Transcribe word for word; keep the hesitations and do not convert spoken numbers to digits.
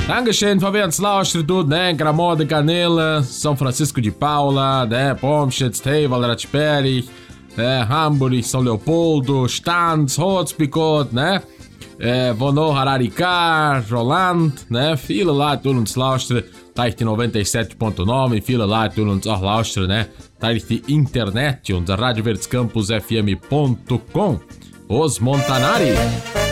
Dankeschön, Fabians Lauscher, tudo, né? Gramode, Canela, São Francisco de Paula, né? Pomstedt, Steval, Ratchberg, né? Hamburg, São Leopoldo, Stanz, Hotspicot, né? Äh, Vono, Hararika, Roland, né? Viele Leute tun uns lauschen, durch die noventa e sete ponto nove, viele Leute tun uns auch lauschen, né? Durch die Internet, unser Radio Verdes Campus F M ponto com. Os Montanari.